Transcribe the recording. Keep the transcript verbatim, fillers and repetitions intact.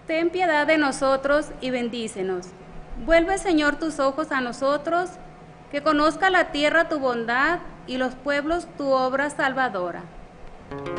Ten piedad de nosotros y bendícenos. Vuelve, Señor, tus ojos a nosotros, que conozca la tierra tu bondad y los pueblos tu obra salvadora.